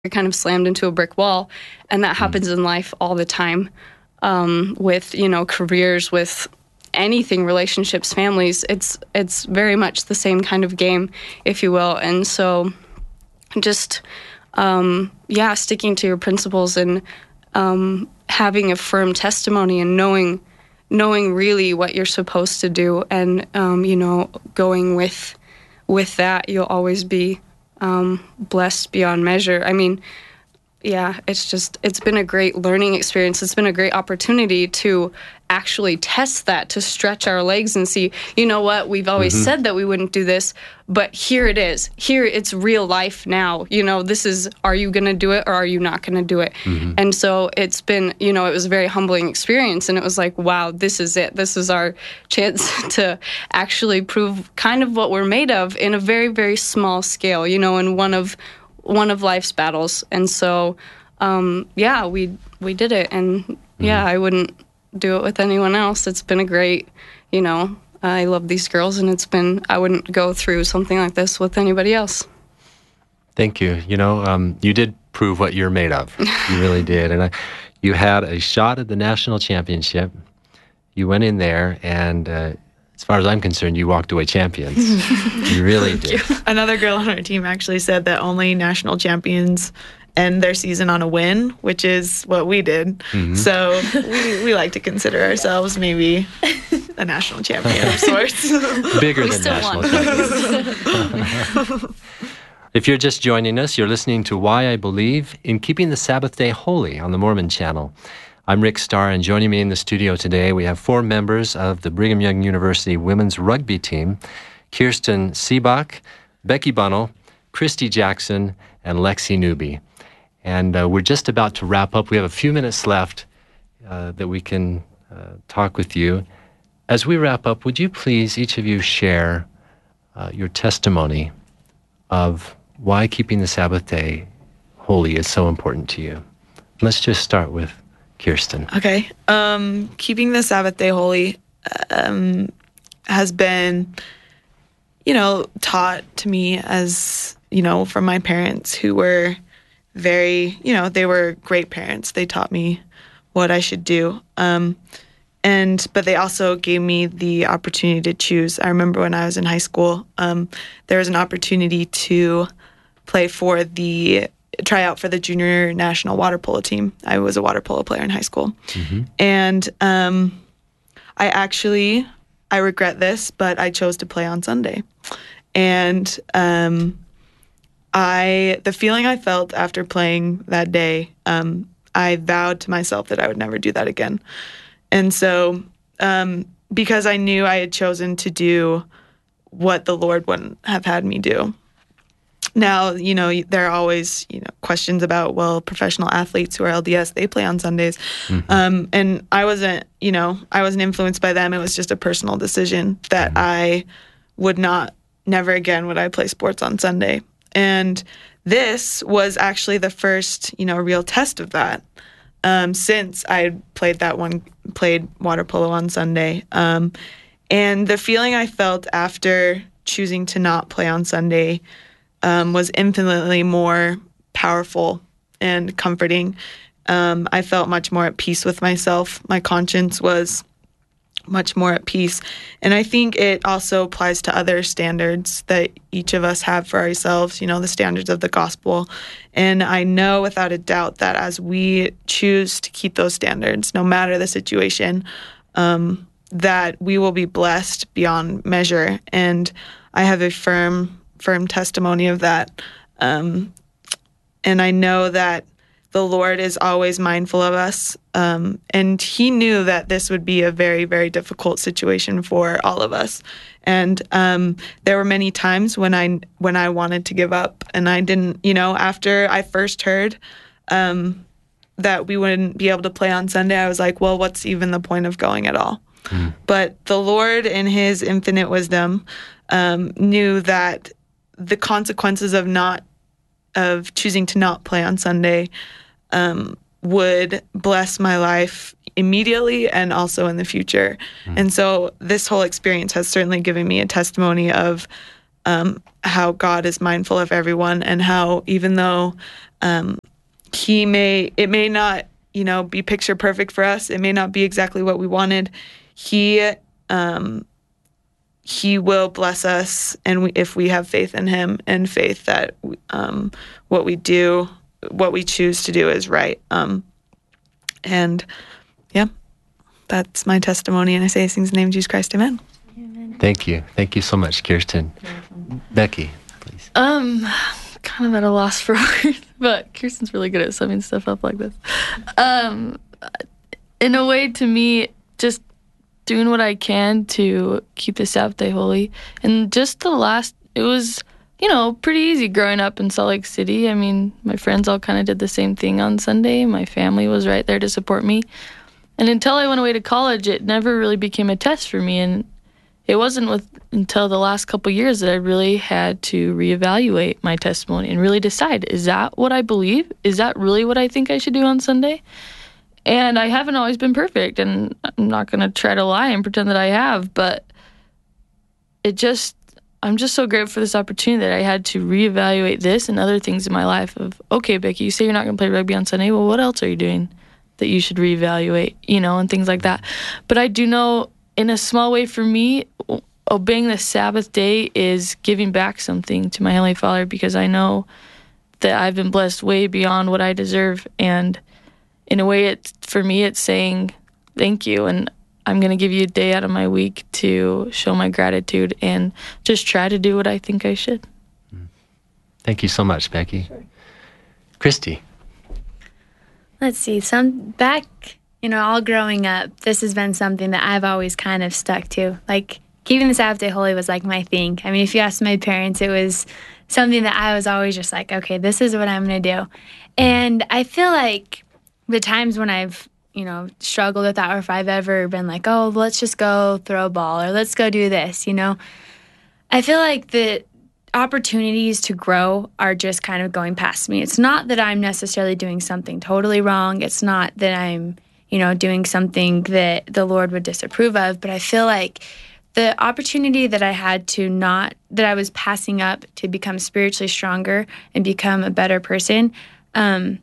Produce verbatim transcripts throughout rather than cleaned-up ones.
kind of slammed into a brick wall. And that happens in life all the time, um, with, you know, careers, with anything, relationships, families. It's it's very much the same kind of game, if you will. And so just, um, yeah, sticking to your principles and um, having a firm testimony and knowing knowing really what you're supposed to do, and, um, you know, going with with that, you'll always be um, blessed beyond measure. I mean, yeah, it's just, it's been a great learning experience. It's been a great opportunity to actually test that, to stretch our legs and see, you know what, we've always mm-hmm. said that we wouldn't do this, but here it is. Here it's real life now. You know, this is, are you going to do it or are you not going to do it? Mm-hmm. And so it's been, you know, it was a very humbling experience. And it was like, wow, this is it. This is our chance to actually prove kind of what we're made of in a very, very small scale, you know, in one of one of life's battles. And so, um, yeah, we we did it. And mm-hmm. yeah, I wouldn't do it with anyone else. It's been a great, you know, I love these girls, and it's been, I wouldn't go through something like this with anybody else. Thank you. You know, um, you did prove what you're made of. You really did. And I, you had a shot at the national championship. You went in there, and uh, as far as I'm concerned, you walked away champions. You really did. Another girl on our team actually said that only national champions end their season on a win, which is what we did. Mm-hmm. So we, we like to consider ourselves maybe a national champion of sorts. Bigger than national champions. If you're just joining us, you're listening to Why I Believe in Keeping the Sabbath Day Holy on the Mormon Channel. I'm Rick Starr, and joining me in the studio today, we have four members of the Brigham Young University women's rugby team: Kirsten Seebach, Becky Bunnell, Christy Jackson, and Lexi Newby. And uh, we're just about to wrap up. We have a few minutes left uh, that we can uh, talk with you. As we wrap up, would you please, each of you, share uh, your testimony of why keeping the Sabbath day holy is so important to you? Let's just start with Kirsten. Okay. Um, keeping the Sabbath day holy um, has been, you know, taught to me as, you know, from my parents, who were very, you know, they were great parents. They taught me what I should do. Um, and, but they also gave me the opportunity to choose. I remember when I was in high school, um, there was an opportunity to play for the, try out for the junior national water polo team. I was a water polo player in high school. Mm-hmm. And um, I actually, I regret this, but I chose to play on Sunday. And um, I, the feeling I felt after playing that day, um, I vowed to myself that I would never do that again. And so, um, because I knew I had chosen to do what the Lord wouldn't have had me do. Now, you know, there are always, you know, questions about, well, professional athletes who are L D S, they play on Sundays. Mm-hmm. Um, and I wasn't, you know, I wasn't influenced by them. It was just a personal decision that mm-hmm. I would not, never again would I play sports on Sunday. And this was actually the first, you know, real test of that. Um, since I had played that one, played water polo on Sunday. Um, and the feeling I felt after choosing to not play on Sunday um, was infinitely more powerful and comforting. Um, I felt much more at peace with myself. My conscience was much more at peace. And I think it also applies to other standards that each of us have for ourselves, you know, the standards of the gospel. And I know without a doubt that as we choose to keep those standards, no matter the situation, um, that we will be blessed beyond measure. And I have a firm, firm testimony of that. Um, and I know that the Lord is always mindful of us, um, and He knew that this would be a very, very difficult situation for all of us. And um, there were many times when I when I wanted to give up, and I didn't. You know, after I first heard um, that we wouldn't be able to play on Sunday, I was like, well, what's even the point of going at all? Mm. But the Lord, in His infinite wisdom, um, knew that the consequences of not of choosing to not play on Sunday um, would bless my life immediately and also in the future. Mm. And so this whole experience has certainly given me a testimony of um, how God is mindful of everyone, and how even though um, he may, it may not, you know, be picture perfect for us. It may not be exactly what we wanted. He, um, he will bless us, and we, if we have faith in him and faith that um, what we do, what we choose to do is right. Um, and yeah, that's my testimony, and I say these things in the name of Jesus Christ. Amen. Amen. Thank you. Thank you so much, Kirsten. Becky, please. Um, kind of at a loss for words, but Kirsten's really good at summing stuff up like this. Um, in a way, to me, just doing what I can to keep the Sabbath day holy. And just the last, it was, you know, pretty easy growing up in Salt Lake City. I mean, my friends all kind of did the same thing on Sunday. My family was right there to support me. And until I went away to college, it never really became a test for me. And it wasn't with until the last couple years that I really had to reevaluate my testimony and really decide, is that what I believe? Is that really what I think I should do on Sunday? And I haven't always been perfect, and I'm not going to try to lie and pretend that I have, but it just, I'm just so grateful for this opportunity that I had to reevaluate this and other things in my life of, okay, Becky, you say you're not going to play rugby on Sunday. Well, what else are you doing that you should reevaluate, you know, and things like that. But I do know in a small way for me, obeying the Sabbath day is giving back something to my Heavenly Father, because I know that I've been blessed way beyond what I deserve. And in a way, it's, for me, it's saying thank you, and I'm going to give you a day out of my week to show my gratitude and just try to do what I think I should. Thank you so much, Becky. Sure. Christy. Let's see, some back, you know, all growing up, this has been something that I've always kind of stuck to. Like, keeping the Sabbath day holy was like my thing. I mean, if you ask my parents, it was something that I was always just like, okay, this is what I'm going to do. And I feel like the times when I've, you know, struggled with that, or if I've ever been like, oh, let's just go throw a ball, or let's go do this, you know, I feel like the opportunities to grow are just kind of going past me. It's not that I'm necessarily doing something totally wrong. It's not that I'm, you know, doing something that the Lord would disapprove of, but I feel like the opportunity that I had to not, that I was passing up to become spiritually stronger and become a better person, um,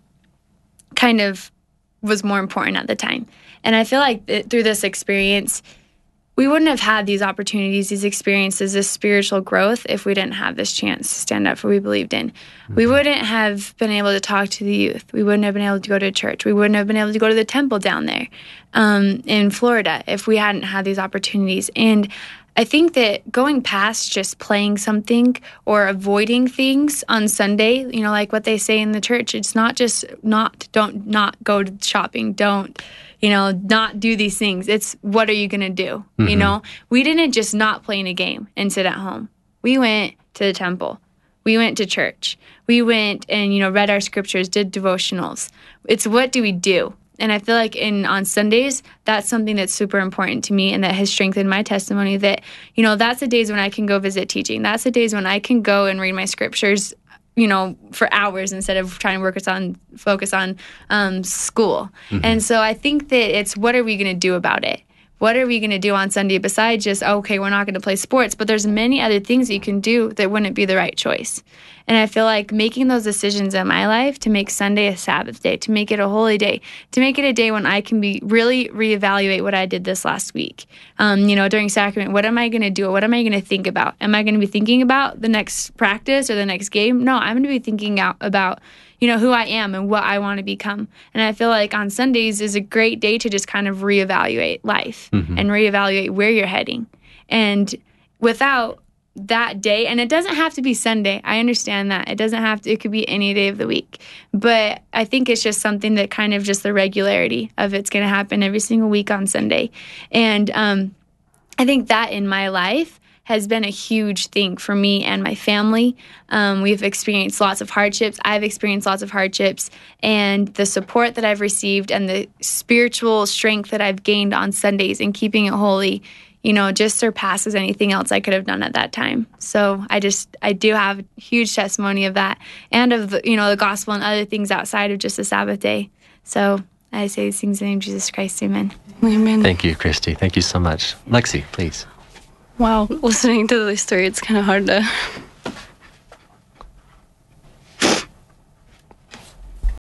kind of was more important at the time. And I feel like th- through this experience, we wouldn't have had these opportunities, these experiences, this spiritual growth if we didn't have this chance to stand up for what we believed in. Mm-hmm. We wouldn't have been able to talk to the youth. We wouldn't have been able to go to church. We wouldn't have been able to go to the temple down there um, in Florida if we hadn't had these opportunities. And I think that going past just playing something or avoiding things on Sunday, you know, like what they say in the church, it's not just not, don't not go to shopping, don't, you know, not do these things. It's what are you going to do? Mm-hmm. You know, we didn't just not play in a game and sit at home. We went to the temple. We went to church. We went and, you know, read our scriptures, did devotionals. It's what do we do? And I feel like in on Sundays, that's something that's super important to me and that has strengthened my testimony that, you know, that's the days when I can go visit teaching. That's the days when I can go and read my scriptures, you know, for hours instead of trying to work on, focus on um, school. Mm-hmm. And so I think that it's what are we going to do about it? What are we going to do on Sunday besides just, okay, we're not going to play sports, but there's many other things that you can do that wouldn't be the right choice. And I feel like making those decisions in my life to make Sunday a Sabbath day, to make it a holy day, to make it a day when I can be really reevaluate what I did this last week. Um, you know, during sacrament, what am I going to do? What am I going to think about? Am I going to be thinking about the next practice or the next game? No, I'm going to be thinking out about, you know, who I am and what I want to become. And I feel like on Sundays is a great day to just kind of reevaluate life mm-hmm. and reevaluate where you're heading. And without that day, and it doesn't have to be Sunday. I understand that. It doesn't have to, it could be any day of the week. But I think it's just something that kind of just the regularity of it's going to happen every single week on Sunday. And um, I think that in my life has been a huge thing for me and my family. Um, we've experienced lots of hardships. I've experienced lots of hardships. And the support that I've received and the spiritual strength that I've gained on Sundays and keeping it holy, you know, just surpasses anything else I could have done at that time. So I just, I do have a huge testimony of that and of, the, you know, the gospel and other things outside of just the Sabbath day. So I say these things in the name of Jesus Christ. Amen. Amen. Thank you, Christy. Thank you so much. Lexi, please. Wow. Listening to this story, it's kind of hard to...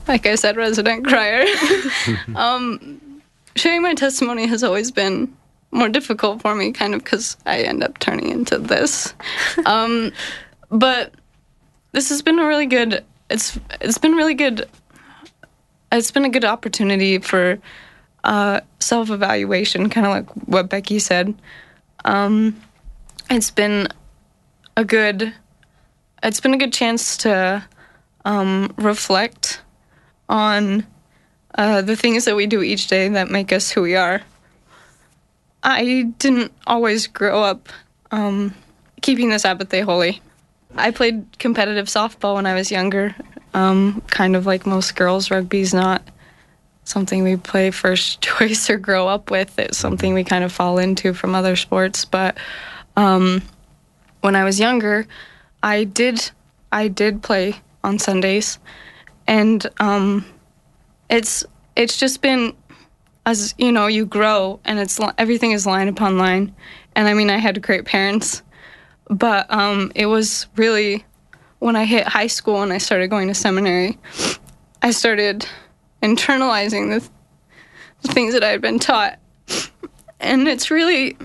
like I said, resident crier. um, sharing my testimony has always been more difficult for me, kind of because I end up turning into this. Um, but this has been a really good. It's it's been really good. It's been a good opportunity for uh, self-evaluation, kind of like what Becky said. Um, it's been a good. It's been a good chance to um, reflect on uh, the things that we do each day that make us who we are. I didn't always grow up um, keeping the Sabbath day holy. I played competitive softball when I was younger, um, kind of like most girls. Rugby's not something we play first choice or grow up with. It's something we kind of fall into from other sports. But um, when I was younger, I did I did play on Sundays, and um, it's it's just been, as you know, you grow, and it's everything is line upon line. And I mean, I had great parents, but um, it was really when I hit high school and I started going to seminary, I started internalizing the, the things that I had been taught, and it's really,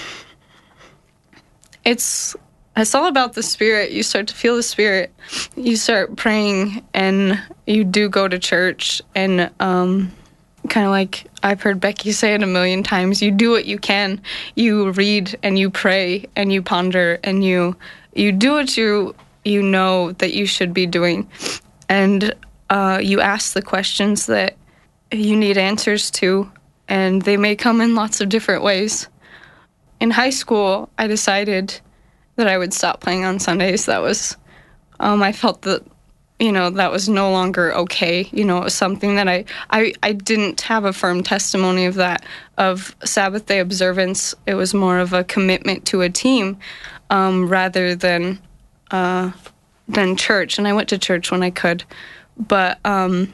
it's it's all about the Spirit. You start to feel the Spirit. You start praying, and you do go to church, and um, kind of like I've heard Becky say it a million times, you do what you can. You read and you pray and you ponder and you you do what you you know that you should be doing, and uh, you ask the questions that you need answers to, and they may come in lots of different ways. In high school, I decided that I would stop playing on Sundays. That was, um, I felt that, you know, that was no longer okay. You know, it was something that I, I, I didn't have a firm testimony of that, of Sabbath day observance. It was more of a commitment to a team um, rather than uh, than church. And I went to church when I could. But um,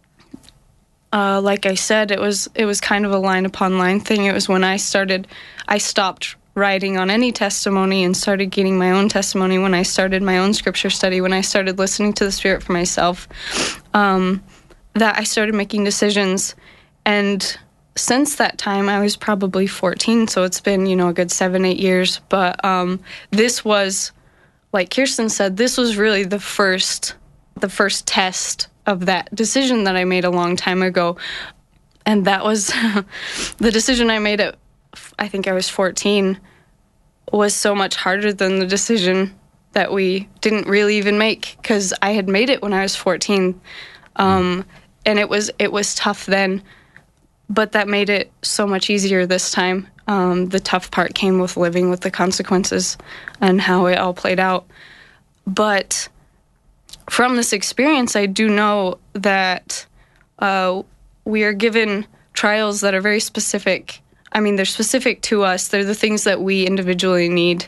uh, like I said, it was it was kind of a line upon line thing. It was when I started, I stopped writing on any testimony and started getting my own testimony, when I started my own scripture study, when I started listening to the Spirit for myself, um, that I started making decisions. And since that time, I was probably fourteen, so it's been, you know, a good seven, eight years. But um, this was, like Kirsten said, this was really the first, the first test of that decision that I made a long time ago. And that was the decision I made at, I think I was fourteen, was so much harder than the decision that we didn't really even make, because I had made it when I was fourteen, um, and it was it was tough then, but that made it so much easier this time. Um, the tough part came with living with the consequences and how it all played out. But from this experience, I do know that uh, we are given trials that are very specific. I mean, they're specific to us. They're the things that we individually need.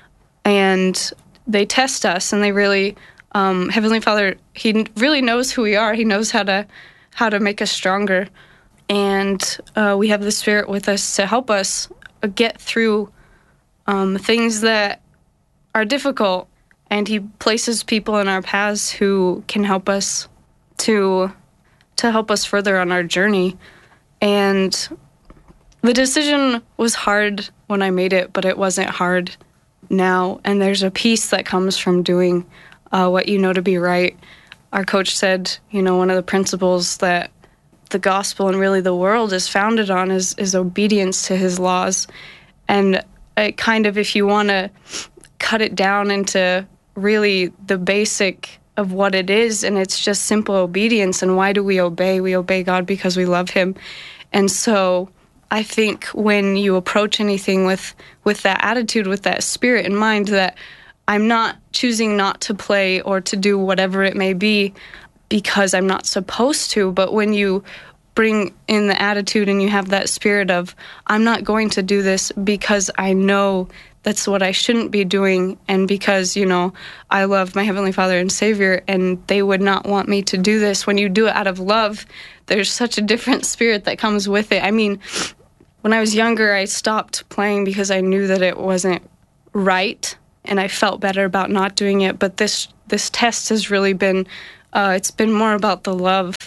And they test us, and they really, um, Heavenly Father, He really knows who we are. He knows how to how to make us stronger. And uh, we have the Spirit with us to help us get through um, things that are difficult. And He places people in our paths who can help us to to help us further on our journey. And the decision was hard when I made it, but it wasn't hard now. And there's a peace that comes from doing uh, what you know to be right. Our coach said, you know, one of the principles that the gospel and really the world is founded on is, is obedience to His laws. And it kind of, if you want to cut it down into really the basic of what it is, and it's just simple obedience. And why do we obey? We obey God because we love Him. And so I think when you approach anything with, with that attitude, with that spirit in mind, that I'm not choosing not to play or to do whatever it may be because I'm not supposed to, but when you bring in the attitude and you have that spirit of, I'm not going to do this because I know that's what I shouldn't be doing, and because, you know, I love my Heavenly Father and Savior, and they would not want me to do this. When you do it out of love, there's such a different spirit that comes with it. I mean, when I was younger, I stopped playing because I knew that it wasn't right, and I felt better about not doing it. But this this test has really been, uh, it's been more about the love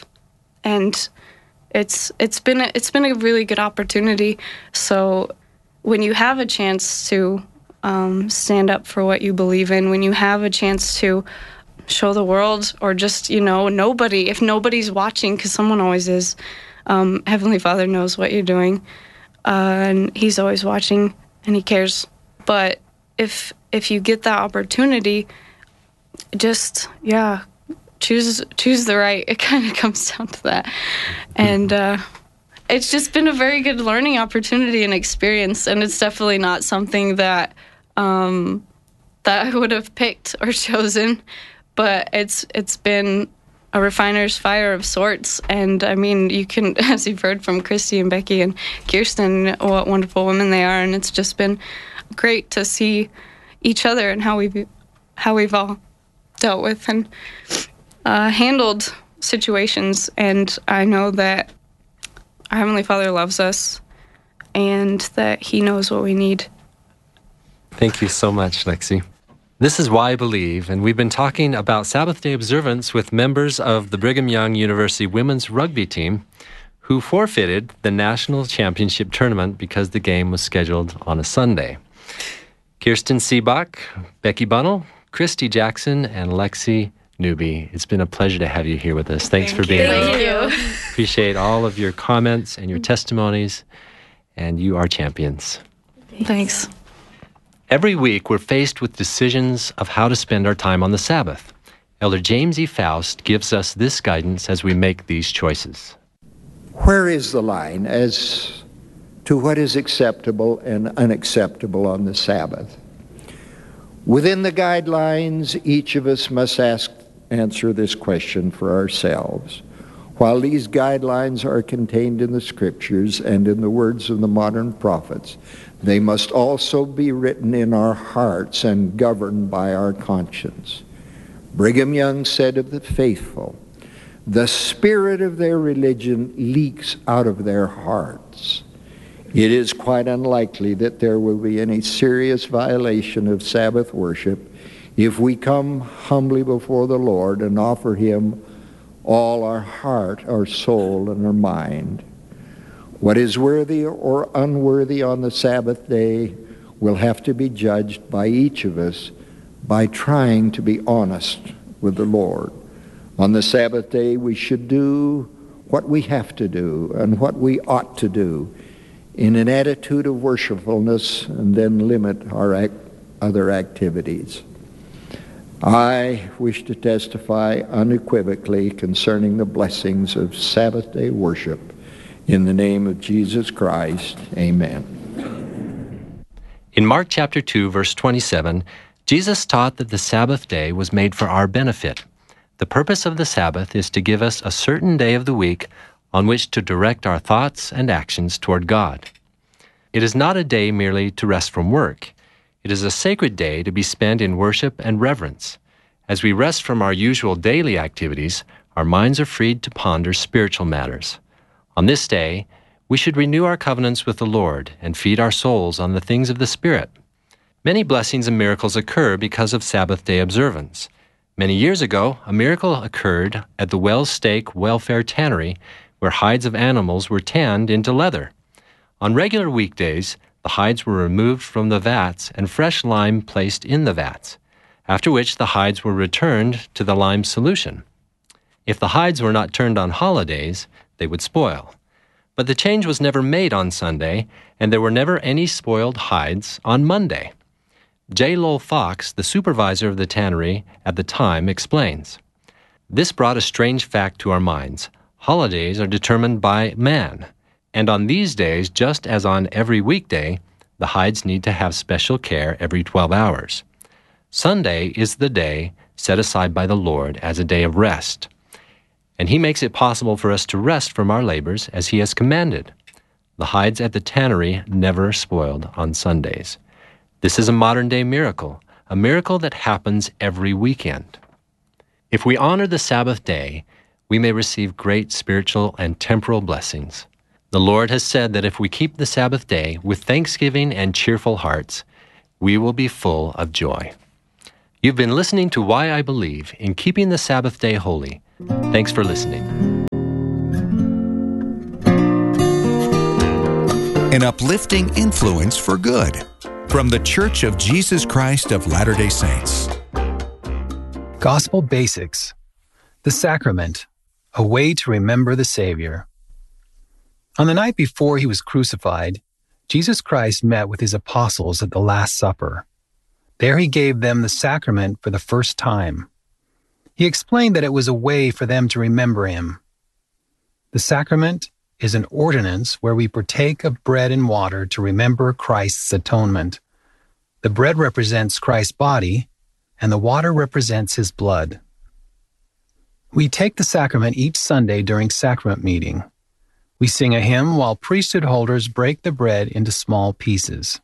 and it's it's been a, it's been a really good opportunity. So when you have a chance to um, stand up for what you believe in, when you have a chance to show the world, or just, you know, nobody, if nobody's watching, because someone always is, um, Heavenly Father knows what you're doing, uh, and He's always watching, and He cares. But if if you get that opportunity, just, yeah, choose choose the right. It kind of comes down to that. And uh, it's just been a very good learning opportunity and experience, and it's definitely not something that um, that I would have picked or chosen, but it's it's been a refiner's fire of sorts. And I mean, you can, as you've heard from Christy and Becky and Kirsten, what wonderful women they are, and it's just been great to see each other and how we've how we've all dealt with and uh, handled situations. And I know that our Heavenly Father loves us and that He knows what we need. Thank you so much, Lexi. This is Why I Believe, and we've been talking about Sabbath Day observance with members of the Brigham Young University women's rugby team who forfeited the national championship tournament because the game was scheduled on a Sunday. Kirsten Seebach, Becky Bunnell, Christy Jackson, and Lexi Newby. It's been a pleasure to have you here with us. Thanks Thank for being you. here. Thank you. Appreciate all of your comments and your testimonies, and you are champions. Thanks. Every week, we're faced with decisions of how to spend our time on the Sabbath. Elder James E. Faust gives us this guidance as we make these choices. Where is the line as to what is acceptable and unacceptable on the Sabbath? Within the guidelines, each of us must ask, answer this question for ourselves. While these guidelines are contained in the Scriptures and in the words of the modern prophets, they must also be written in our hearts and governed by our conscience. Brigham Young said of the faithful, the spirit of their religion leaks out of their hearts. It is quite unlikely that there will be any serious violation of Sabbath worship if we come humbly before the Lord and offer Him all our heart, our soul, and our mind. What is worthy or unworthy on the Sabbath day will have to be judged by each of us by trying to be honest with the Lord. On the Sabbath day, we should do what we have to do and what we ought to do in an attitude of worshipfulness, and then limit our act, other activities. I wish to testify unequivocally concerning the blessings of Sabbath day worship. In the name of Jesus Christ, amen. In Mark chapter two, verse twenty-seven, Jesus taught that the Sabbath day was made for our benefit. The purpose of the Sabbath is to give us a certain day of the week on which to direct our thoughts and actions toward God. It is not a day merely to rest from work. It is a sacred day to be spent in worship and reverence. As we rest from our usual daily activities, our minds are freed to ponder spiritual matters. On this day, we should renew our covenants with the Lord and feed our souls on the things of the Spirit. Many blessings and miracles occur because of Sabbath day observance. Many years ago, a miracle occurred at the Wells Steak Welfare Tannery, where hides of animals were tanned into leather. On regular weekdays, the hides were removed from the vats and fresh lime placed in the vats, after which the hides were returned to the lime solution. If the hides were not turned on holidays, they would spoil. But the change was never made on Sunday, and there were never any spoiled hides on Monday. J. Lowell Fox, the supervisor of the tannery at the time, explains, "This brought a strange fact to our minds. Holidays are determined by man, and on these days, just as on every weekday, the hides need to have special care every twelve hours. Sunday is the day set aside by the Lord as a day of rest, and He makes it possible for us to rest from our labors as He has commanded. The hides at the tannery never spoiled on Sundays. This is a modern-day miracle, a miracle that happens every weekend. If we honor the Sabbath day, we may receive great spiritual and temporal blessings. The Lord has said that if we keep the Sabbath day with thanksgiving and cheerful hearts, we will be full of joy." You've been listening to Why I Believe in Keeping the Sabbath Day Holy. Thanks for listening. an uplifting influence for good. From the Church of Jesus Christ of Latter-day Saints. Gospel Basics. The Sacrament, a way to remember the Savior. On the night before he was crucified, Jesus Christ met with his apostles at the Last Supper. There he gave them the sacrament for the first time. He explained that it was a way for them to remember him. The sacrament is an ordinance where we partake of bread and water to remember Christ's atonement. The bread represents Christ's body, and the water represents his blood. We take the sacrament each Sunday during sacrament meeting. We sing a hymn while priesthood holders break the bread into small pieces.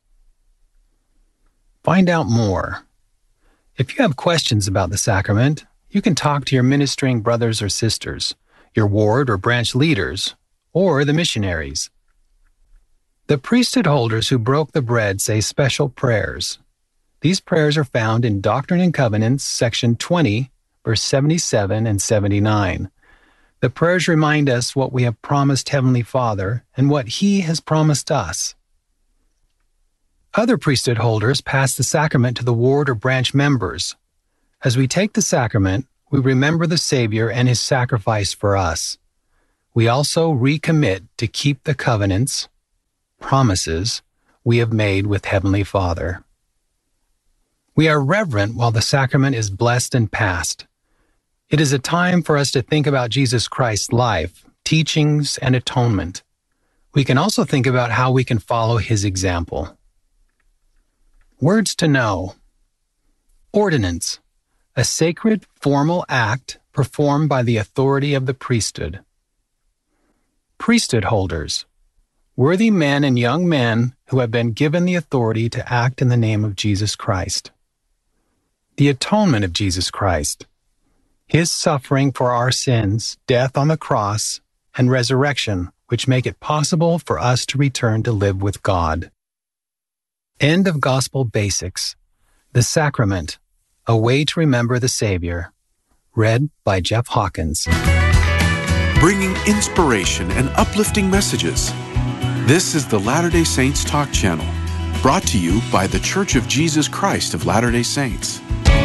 Find out more. If you have questions about the sacrament, you can talk to your ministering brothers or sisters, your ward or branch leaders, or the missionaries. The priesthood holders who broke the bread say special prayers. These prayers are found in Doctrine and Covenants, section twenty, verse seventy-seven and seventy-nine. The prayers remind us what we have promised Heavenly Father and what He has promised us. Other priesthood holders pass the sacrament to the ward or branch members. As we take the sacrament, we remember the Savior and His sacrifice for us. We also recommit to keep the covenants, promises, we have made with Heavenly Father. We are reverent while the sacrament is blessed and passed. It is a time for us to think about Jesus Christ's life, teachings, and atonement. We can also think about how we can follow His example. Words to know. Ordinance, a sacred, formal act performed by the authority of the priesthood. Priesthood holders, worthy men and young men who have been given the authority to act in the name of Jesus Christ. The atonement of Jesus Christ, His suffering for our sins, death on the cross, and resurrection, which make it possible for us to return to live with God. End of Gospel Basics. The Sacrament, a way to remember the Savior. Read by Jeff Hawkins. Bringing inspiration and uplifting messages. This is the Latter-day Saints Talk Channel, brought to you by the Church of Jesus Christ of Latter-day Saints.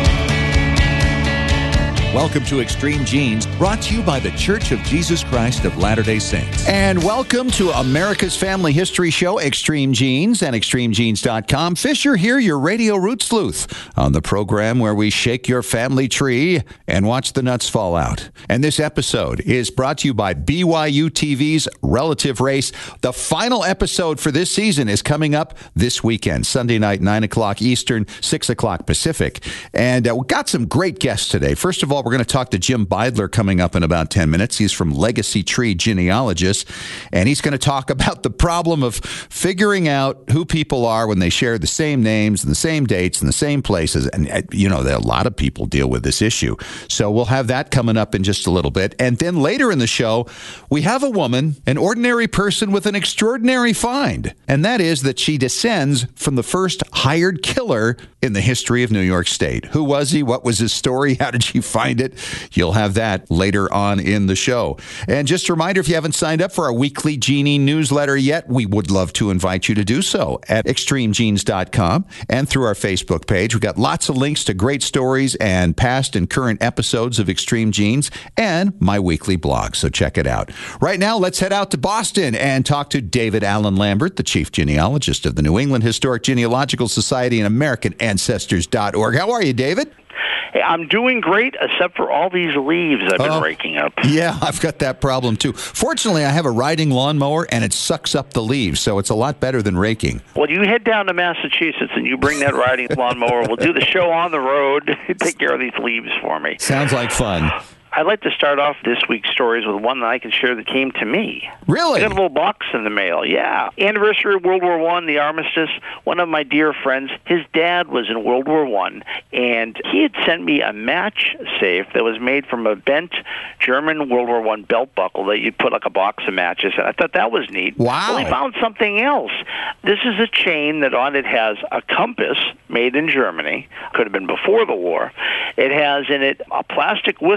Welcome to Extreme Genes, brought to you by the Church of Jesus Christ of Latter-day Saints. And welcome to America's Family History Show, Extreme Genes and extreme genes dot com. Fisher here, your radio root sleuth, on the program where we shake your family tree and watch the nuts fall out. And this episode is brought to you by B Y U T V's Relative Race. The final episode for this season is coming up this weekend, Sunday night, nine o'clock Eastern, six o'clock Pacific. And uh, we've got some great guests today. First of all, we're going to talk to Jim Beidler coming up in about ten minutes. He's from Legacy Tree Genealogists, and he's going to talk about the problem of figuring out who people are when they share the same names and the same dates and the same places. And, you know, a lot of people deal with this issue. So we'll have that coming up in just a little bit. And then later in the show, we have a woman, an ordinary person with an extraordinary find, and that is that she descends from the first hired killer in the history of New York State. Who was he? What was his story? How did she find it? You'll have that later on in the show. And just a reminder, if you haven't signed up for our weekly Genie newsletter yet, we would love to invite you to do so at extreme genes dot com and through our Facebook page. We've got lots of links to great stories and past and current episodes of Extreme Genes and my weekly blog, so check it out. Right now, let's head out to Boston and talk to David Allen Lambert, the chief genealogist of the New England Historic Genealogical Society and American Ancestors dot org. How are you, David? Hey, I'm doing great, except for all these leaves I've been oh, raking up. Yeah, I've got that problem, too. Fortunately, I have a riding lawnmower, and it sucks up the leaves, so it's a lot better than raking. Well, you head down to Massachusetts, and you bring that riding lawnmower. We'll do the show on the road. Take care of these leaves for me. Sounds like fun. I'd like to start off this week's stories with one that I can share that came to me. Really? I got a little box in the mail, yeah. Anniversary of World War One, the armistice. One of my dear friends, his dad was in World War One, and he had sent me a match safe that was made from a bent German World War One belt buckle that you'd put like a box of matches in. I thought that was neat. Wow. Well, I found something else. This is a chain that on it has a compass made in Germany. Could have been before the war. It has in it a plastic whistle, which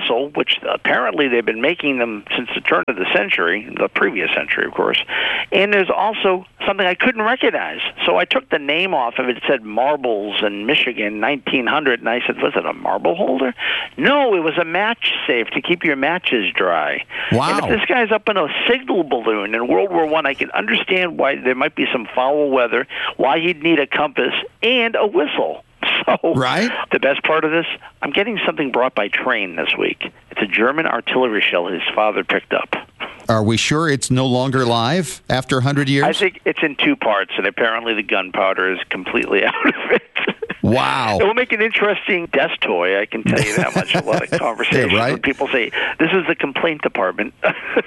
which apparently they've been making them since the turn of the century, the previous century, of course. And there's also something I couldn't recognize. So I took the name off of it. It said Marbles in Michigan, nineteen hundred, and I said, was it a marble holder? No, it was a match safe to keep your matches dry. Wow. And if this guy's up in a signal balloon in World War One, I, I can understand why there might be some foul weather, why he'd need a compass and a whistle. So right. The best part of this, I'm getting something brought by train this week. It's a German artillery shell his father picked up. Are we sure it's no longer live after one hundred years? I think it's in two parts, and apparently the gunpowder is completely out of it. Wow. It will make an interesting desk toy, I can tell you that much. A lot of conversations yeah, right? when people say, this is the complaint department.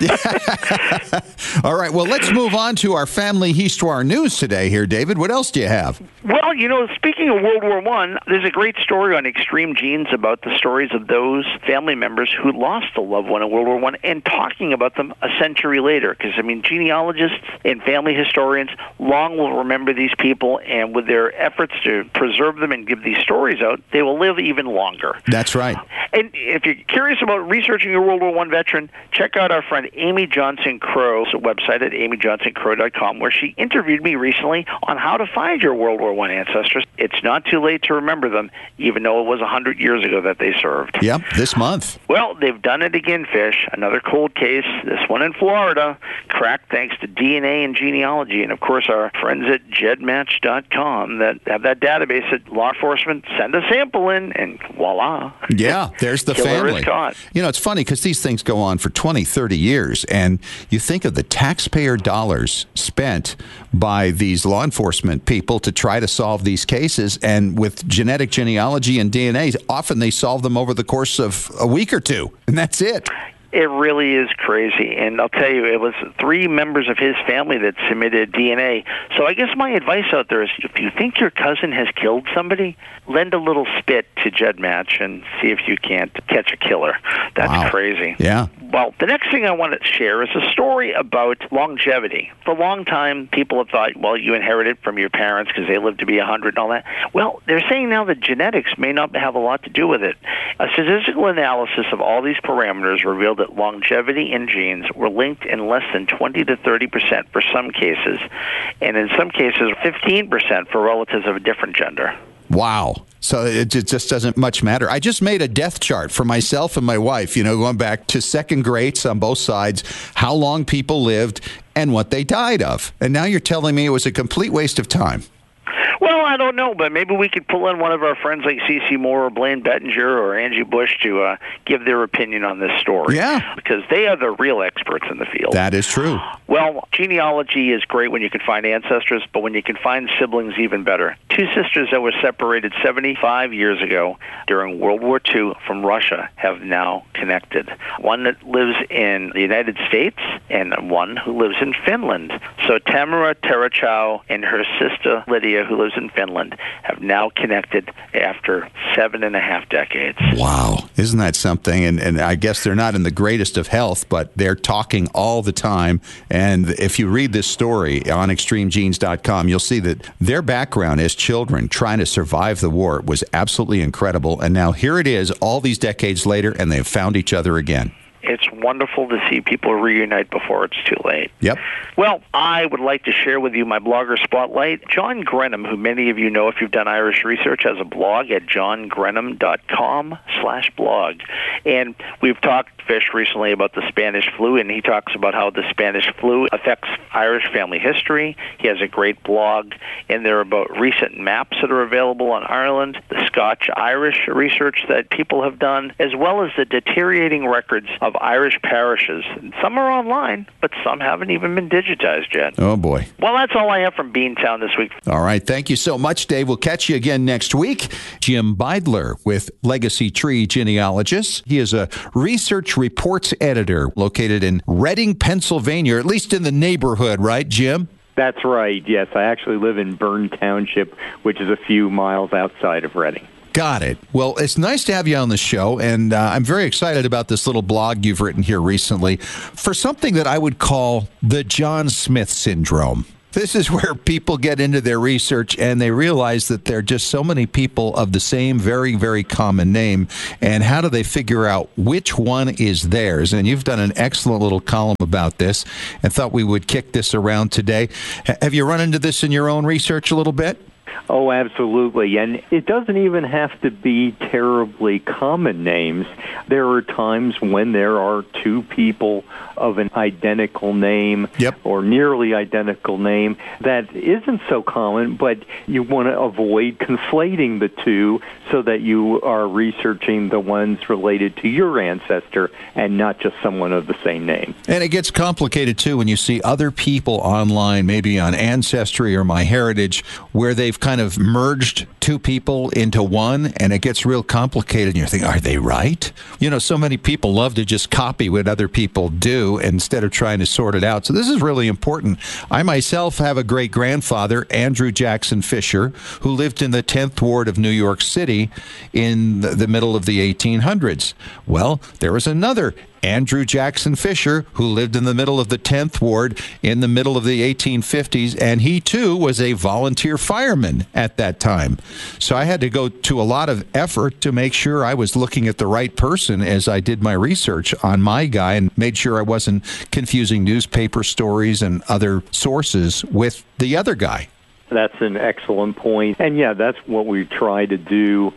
All right, well, let's move on to our family histoire news today here, David. What else do you have? Well, you know, speaking of World War One, there's a great story on Extreme Genes about the stories of those family members who lost a loved one in World War One and talking about them a century later. Because, I mean, genealogists and family historians long will remember these people, and with their efforts to preserve them and give these stories out, they will live even longer. That's right. And if you're curious about researching a World War One veteran, check out our friend Amy Johnson Crow's website at amy johnson crow dot com, where she interviewed me recently on how to find your World War One ancestors. It's not too late to remember them, even though it was one hundred years ago that they served. Yep, this month. Well, they've done it again, Fish. Another cold case, this one in Florida, cracked thanks to D N A and genealogy. And, of course, our friends at gedmatch dot com that have that database that law enforcement send a sample in, and voila. Yeah, there's the Killer family. is caught. You know, it's funny because these things go on for twenty, thirty years, and you think of the taxpayer dollars spent by these law enforcement people to try to solve these cases, and with genetic genealogy and D N A, often they solve them over the course of a week or two, and that's it. It really is crazy. And I'll tell you, it was three members of his family that submitted D N A. So I guess my advice out there is if you think your cousin has killed somebody, lend a little spit to GEDmatch and see if you can't catch a killer. That's wow. crazy. Yeah. Well, the next thing I want to share is a story about longevity. For a long time, people have thought, well, you inherited from your parents because they lived to be one hundred and all that. Well, they're saying now that genetics may not have a lot to do with it. A statistical analysis of all these parameters revealed that longevity and genes were linked in less than twenty to thirty percent for some cases, and in some cases, fifteen percent for relatives of a different gender. Wow. So it just doesn't much matter. I just made a death chart for myself and my wife, you know, going back to second grades on both sides, how long people lived and what they died of. And now you're telling me it was a complete waste of time. Well, I don't know, but maybe we could pull in one of our friends like Cece Moore or Blaine Bettinger or Angie Bush to uh, give their opinion on this story. Yeah. Because they are the real experts in the field. That is true. Well, genealogy is great when you can find ancestors, but when you can find siblings, even better. Two sisters that were separated seventy-five years ago during World War Two from Russia have now connected. One that lives in the United States and one who lives in Finland. So Tamara Terachow and her sister Lydia, who lives in Finland, have now connected after seven and a half decades. Wow. Isn't that something? And, and I guess they're not in the greatest of health, but they're talking all the time. And if you read this story on extreme genes dot com, you'll see that their background as children trying to survive the war was absolutely incredible. And now here it is, all these decades later, and they've found each other again. It's wonderful to see people reunite before it's too late. Yep. Well, I would like to share with you my blogger spotlight. John Grenham, who many of you know if you've done Irish research, has a blog at john grenham dot com slash blog. And we've talked, Fish, recently about the Spanish flu, and he talks about how the Spanish flu affects Irish family history. He has a great blog in there about recent maps that are available on Ireland, the Scotch-Irish research that people have done, as well as the deteriorating records of Irish parishes. And some are online, but some haven't even been digitized yet. Oh, boy. Well, that's all I have from Beantown this week. All right. Thank you so much, Dave. We'll catch you again next week. Jim Beidler with Legacy Tree Genealogists. He is a research reports editor located in Reading, Pennsylvania, at least in the neighborhood, right, Jim? That's right. Yes, I actually live in Bern Township, which is a few miles outside of Reading. Got it. Well, it's nice to have you on the show, and uh, I'm very excited about this little blog you've written here recently for something that I would call the John Smith syndrome. This is where people get into their research and they realize that there are just so many people of the same very, very common name. And how do they figure out which one is theirs? And you've done an excellent little column about this and thought we would kick this around today. Have you run into this in your own research a little bit? Oh, absolutely. And it doesn't even have to be terribly common names. There are times when there are two people of an identical name yep. or nearly identical name that isn't so common, but you want to avoid conflating the two so that you are researching the ones related to your ancestor and not just someone of the same name. And it gets complicated, too, when you see other people online, maybe on Ancestry or MyHeritage, where they've kind of merged two people into one, and it gets real complicated, and you're thinking, are they right? You know, so many people love to just copy what other people do instead of trying to sort it out. So this is really important. I myself have a great-grandfather, Andrew Jackson Fisher, who lived in the tenth Ward of New York City in the, the middle of the eighteen hundreds. Well, there was another Andrew Jackson Fisher, who lived in the middle of the tenth Ward in the middle of the eighteen fifties, and he, too, was a volunteer fireman at that time. So I had to go to a lot of effort to make sure I was looking at the right person as I did my research on my guy and made sure I wasn't confusing newspaper stories and other sources with the other guy. That's an excellent point. And, yeah, that's what we try to do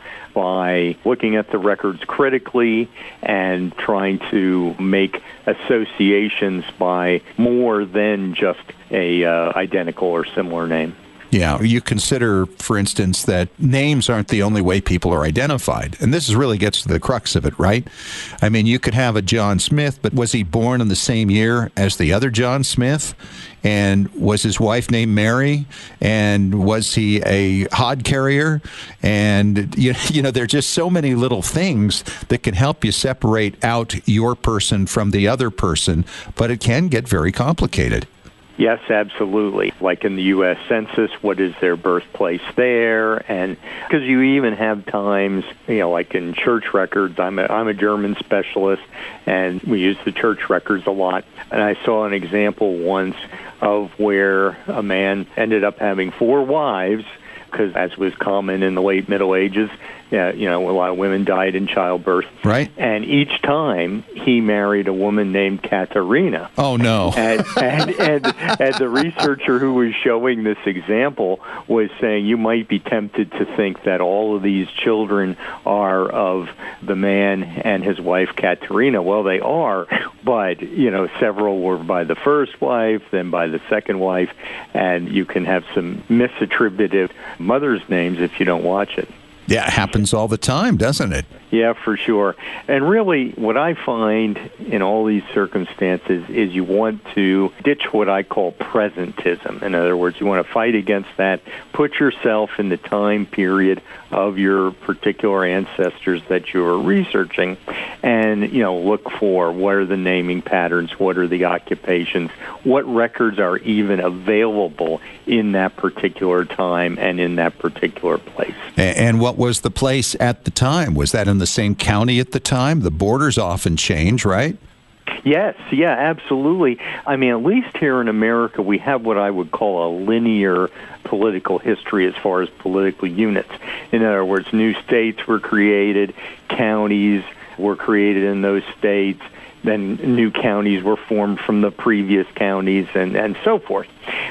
by looking at the records critically and trying to make associations by more than just a uh, identical or similar name. Yeah, you consider, for instance, that names aren't the only way people are identified. And this really gets to the crux of it, right? I mean, you could have a John Smith, but was he born in the same year as the other John Smith? And was his wife named Mary? And was he a hod carrier? And, you, you know, there are just so many little things that can help you separate out your person from the other person, but it can get very complicated. Yes, absolutely. Like in the U S Census, what is their birthplace there? And because you even have times, you know, like in church records, I'm a, I'm a German specialist, and we use the church records a lot. And I saw an example once of where a man ended up having four wives, because as was common in the late Middle Ages, yeah, you know, a lot of women died in childbirth. Right. And each time he married a woman named Katerina. Oh, no. And, and, and, and the researcher who was showing this example was saying you might be tempted to think that all of these children are of the man and his wife, Katerina. Well, they are, but, you know, several were by the first wife, then by the second wife, and you can have some misattributed mother's names if you don't watch it. Yeah, it happens all the time, doesn't it? Yeah, for sure. And really, what I find in all these circumstances is you want to ditch what I call presentism. In other words, you want to fight against that. Put yourself in the time period of your particular ancestors that you're researching and, you know, look for what are the naming patterns, what are the occupations, what records are even available in that particular time and in that particular place. And what was the place at the time? Was that in the same county at the time? The borders often change, right? Yes, yeah, absolutely. I mean, at least here in America, we have what I would call a linear political history as far as political units. In other words, new states were created, counties were created in those states, then new counties were formed from the previous counties, and, and so forth.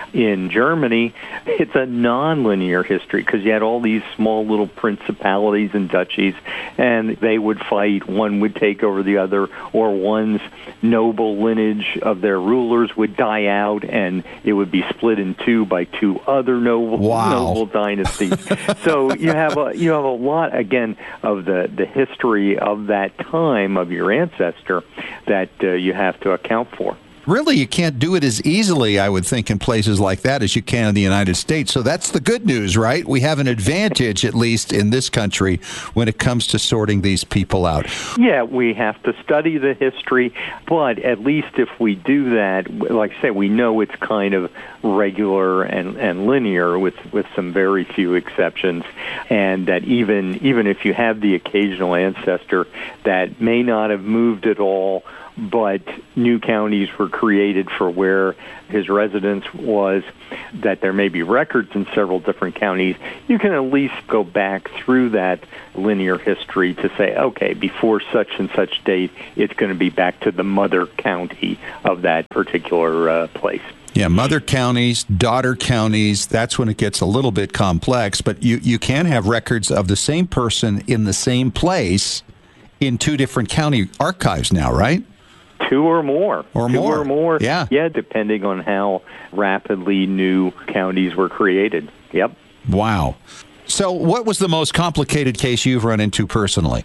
In Germany, it's a nonlinear history because you had all these small little principalities and duchies, and they would fight. One would take over the other, or one's noble lineage of their rulers would die out, and it would be split in two by two other noble wow. noble dynasties. So you have a you have a lot again of the the history of that time of your ancestor that uh, you have to account for. Really, you can't do it as easily, I would think, in places like that as you can in the United States. So that's the good news, right? We have an advantage, at least in this country, when it comes to sorting these people out. Yeah, we have to study the history, but at least if we do that, like I say, we know it's kind of regular and, and linear with, with some very few exceptions, and that even even if you have the occasional ancestor that may not have moved at all, but new counties were created for where his residence was, that there may be records in several different counties, you can at least go back through that linear history to say, okay, before such and such date, it's going to be back to the mother county of that particular uh, place. Yeah, mother counties, daughter counties, that's when it gets a little bit complex, but you, you can have records of the same person in the same place in two different county archives now, right? Two or more. Or Two more. or more. Yeah. Yeah, depending on how rapidly new counties were created. Yep. Wow. So what was the most complicated case you've run into personally?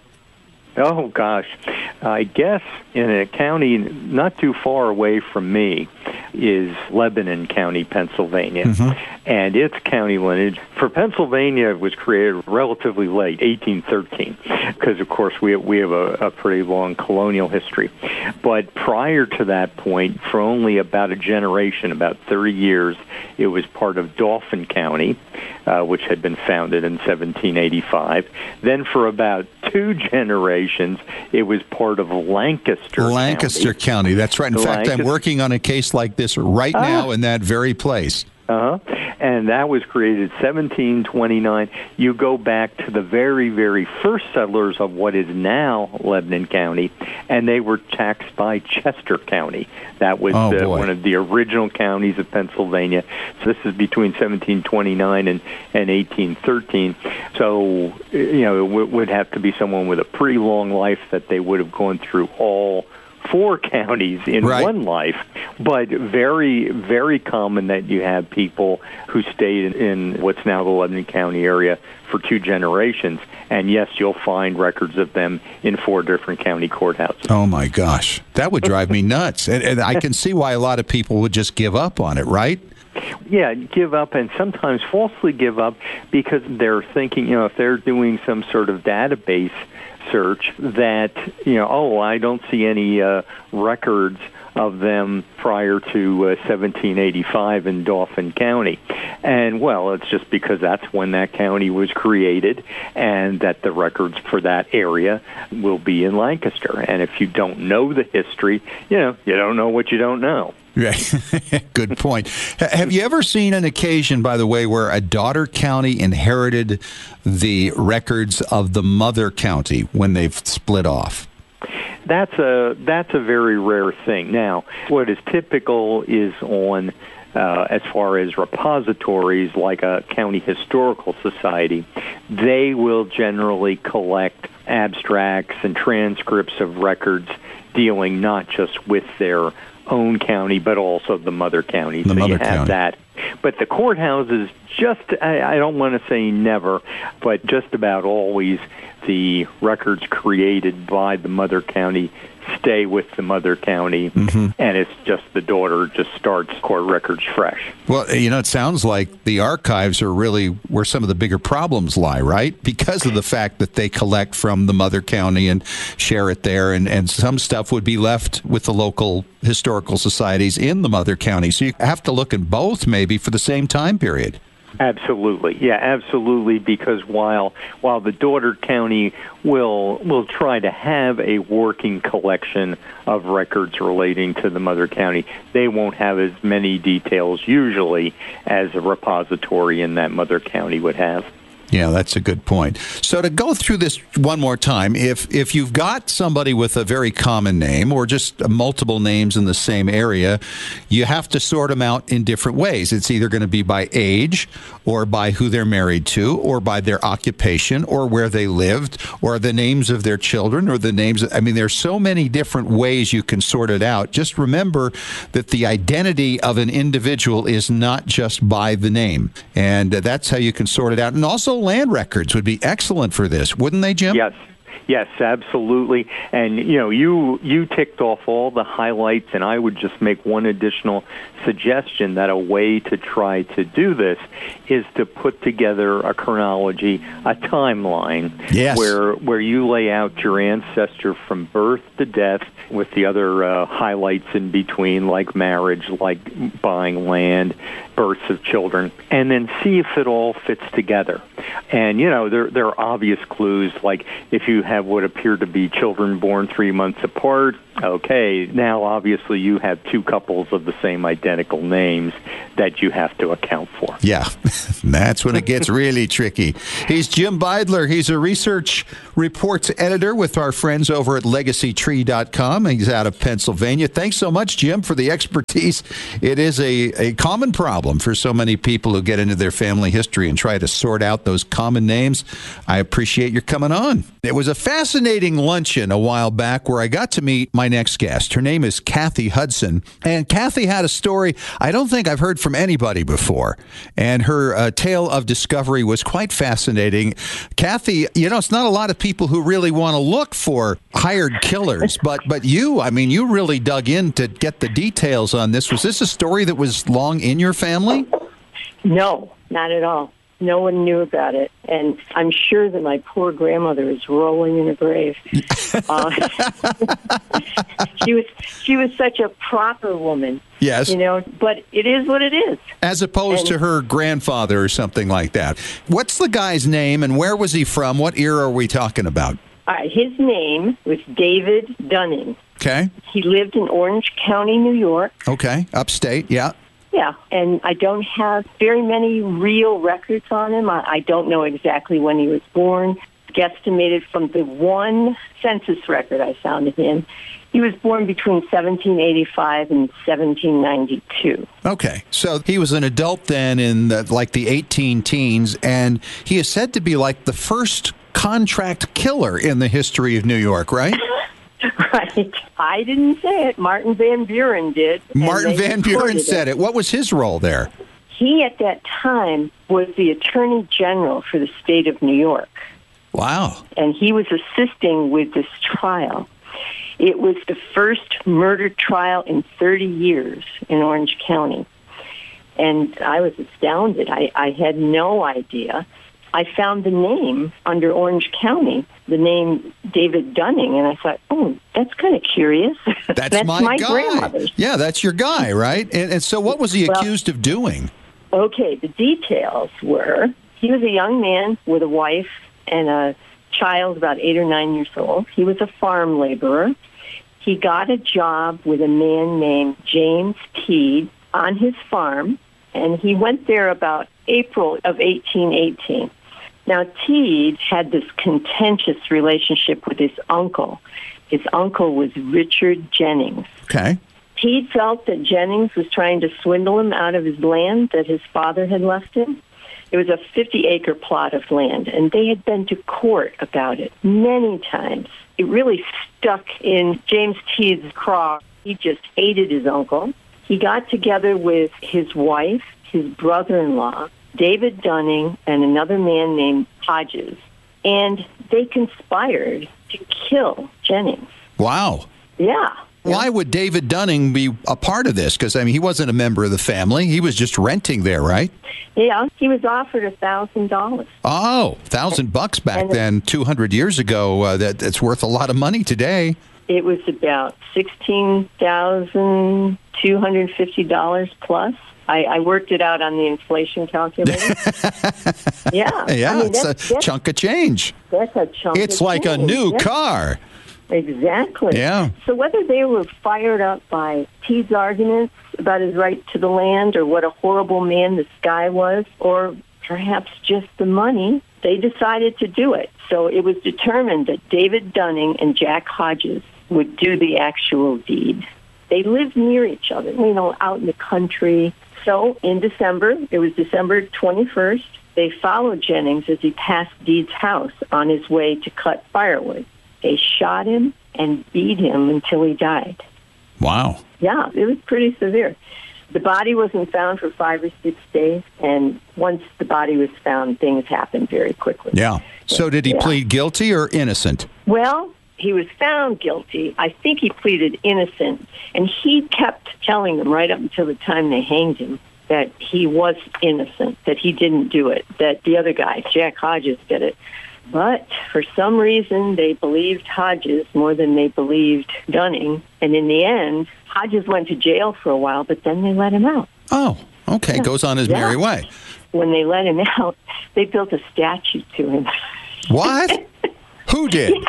Oh, gosh. I guess in a county not too far away from me is Lebanon County, Pennsylvania. Mm-hmm. And its county lineage for Pennsylvania was created relatively late, eighteen thirteen, because, of course, we, we have a, a pretty long colonial history. But prior to that point, for only about a generation, about thirty years, it was part of Dauphin County, uh, which had been founded in seventeen eighty-five. Then for about two generations, it was part of Lancaster Lancaster County. County, that's right. In Lancaster. fact, I'm working on a case like this right Ah. now in that very place. Uh-huh. And that was created seventeen twenty-nine. You go back to the very, very first settlers of what is now Lebanon County, and they were taxed by Chester County. That was Oh, uh, boy. one of the original counties of Pennsylvania. So this is between seventeen twenty-nine and, and eighteen thirteen. So, you know, it w- would have to be someone with a pretty long life that they would have gone through all four counties in Right. one life, but very, very common that you have people who stayed in, in what's now the Lebanon County area for two generations. And yes, you'll find records of them in four different county courthouses. Oh, my gosh. That would drive me nuts. And, and I can see why a lot of people would just give up on it, right? Yeah, give up, and sometimes falsely give up because they're thinking, you know, if they're doing some sort of database search that, you know, oh, I don't see any uh, records of them prior to uh, seventeen eighty-five in Dauphin County. And, well, it's just because that's when that county was created and that the records for that area will be in Lancaster. And if you don't know the history, you know, you don't know what you don't know. Right. Good point. H- Have you ever seen an occasion, by the way, where a daughter county inherited the records of the mother county when they've split off? That's a that's a very rare thing. Now, what is typical is on, uh, as far as repositories like a county historical society, they will generally collect abstracts and transcripts of records dealing not just with their own county, but also the mother county. The so mother you have county. that. But the courthouses, just, I, I don't want to say never, but just about always the records created by the mother county stay with the mother county, mm-hmm. and it's just the daughter just starts court records fresh. Well, you know, it sounds like the archives are really where some of the bigger problems lie, right? Because of the fact that they collect from the mother county and share it there, and, and some stuff would be left with the local historical societies in the mother county. So you have to look at both maybe for the same time period. Absolutely, yeah, absolutely. Because while while the daughter county will will try to have a working collection of records relating to the mother county, they won't have as many details usually as a repository in that mother county would have. Yeah, that's a good point. So to go through this one more time, if if you've got somebody with a very common name or just multiple names in the same area, you have to sort them out in different ways. It's either going to be by age or by who they're married to or by their occupation or where they lived or the names of their children or the names. I mean, there's so many different ways you can sort it out. Just remember that the identity of an individual is not just by the name. And uh, that's how you can sort it out. And also land records would be excellent for this, wouldn't they, Jim? Yes. Yes, absolutely. And, you know, you you ticked off all the highlights, and I would just make one additional suggestion that a way to try to do this is to put together a chronology, a timeline, yes. where where you lay out your ancestor from birth to death with the other uh, highlights in between, like marriage, like buying land, births of children, and then see if it all fits together. And, you know, there there are obvious clues, like if you have what appear to be children born three months apart, Okay, now obviously you have two couples of the same identical names that you have to account for. Yeah, that's when it gets really tricky. He's Jim Beidler. He's a research reports editor with our friends over at legacy tree dot com. He's out of Pennsylvania. Thanks so much, Jim, for the expertise. It is a, a common problem for so many people who get into their family history and try to sort out those common names. I appreciate your coming on. It was a fascinating luncheon a while back where I got to meet my next guest. Her name is Kathy Hudson, and Kathy had a story I don't think I've heard from anybody before, and her uh, tale of discovery was quite fascinating. Kathy, you know, it's not a lot of people who really want to look for hired killers, but but you, I mean, you really dug in to get the details on this. Was this a story that was long in your family? No, not at all. No one knew about it, and I'm sure that my poor grandmother is rolling in her grave. Uh, she was she was such a proper woman. Yes. You know, but it is what it is. As opposed and, to her grandfather or something like that. What's the guy's name, and where was he from? What era are we talking about? All right, his name was David Dunning. Okay. He lived in Orange County, New York. Okay, upstate, yeah. Yeah, and I don't have very many real records on him. I, I don't know exactly when he was born. Guesstimated from the one census record I found of him, he was born between seventeen eighty-five and seventeen ninety-two. Okay, so he was an adult then in the, like the eighteen teens, and he is said to be like the first contract killer in the history of New York, right? Right. I didn't say it. Martin Van Buren did. Martin Van Buren said it. What was his role there? He, at that time, was the Attorney General for the state of New York. Wow. And he was assisting with this trial. It was the first murder trial in thirty years in Orange County. And I was astounded. I, I had no idea. I found the name under Orange County, the name David Dunning, and I thought, oh, that's kind of curious. That's, that's my, my guy. grandmother's. Yeah, that's your guy, right? And, and so what was he well, accused of doing? Okay, the details were he was a young man with a wife and a child about eight or nine years old. He was a farm laborer. He got a job with a man named James Teed on his farm, and he went there about April of eighteen eighteen. Now, Teed had this contentious relationship with his uncle. His uncle was Richard Jennings. Okay. Teed felt that Jennings was trying to swindle him out of his land that his father had left him. It was a fifty-acre plot of land, and they had been to court about it many times. It really stuck in James Teed's craw. He just hated his uncle. He got together with his wife, his brother-in-law, David Dunning, and another man named Hodges, and they conspired to kill Jennings. Wow. Yeah. Why would David Dunning be a part of this? Because, I mean, he wasn't a member of the family. He was just renting there, right? Yeah, he was offered a thousand dollars. Oh, a thousand bucks back and then, two hundred years ago. Uh, that That's worth a lot of money today. It was about sixteen thousand two hundred fifty dollars plus. I, I worked it out on the inflation calculator. yeah. Yeah, I mean, it's that's, a that's, chunk of change. That's a chunk It's of like change. a new yeah. car. Exactly. Yeah. So whether they were fired up by Teed's arguments about his right to the land or what a horrible man this guy was, or perhaps just the money, they decided to do it. So it was determined that David Dunning and Jack Hodges would do the actual deed. They lived near each other, you know, out in the country. So in December, it was December twenty-first, they followed Jennings as he passed Deed's house on his way to cut firewood. They shot him and beat him until he died. Wow. Yeah, it was pretty severe. The body wasn't found for five or six days, and once the body was found, things happened very quickly. Yeah. So did he yeah. plead guilty or innocent? Well, he was found guilty. I think he pleaded innocent, and he kept telling them right up until the time they hanged him that he was innocent, that he didn't do it, that the other guy, Jack Hodges, did it. But for some reason, they believed Hodges more than they believed Dunning. And in the end, Hodges went to jail for a while, but then they let him out. Oh, okay. Yeah. Goes on his Yeah. merry way. When they let him out, they built a statue to him. What? Who did? Yes.